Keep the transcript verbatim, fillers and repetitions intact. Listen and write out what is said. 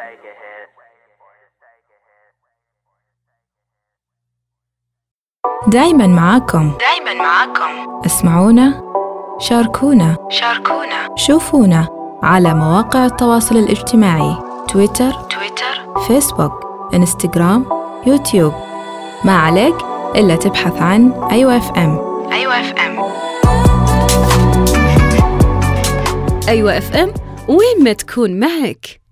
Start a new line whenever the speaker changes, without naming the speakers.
دايماً معاكم دايماً معاكم اسمعونا، شاركونا شاركونا شوفونا على مواقع التواصل الاجتماعي تويتر تويتر فيسبوك انستغرام يوتيوب. ما عليك إلا تبحث عن أيوة اف ام. أيوة اف ام
أيوة اف ام، وين ما تكون معك.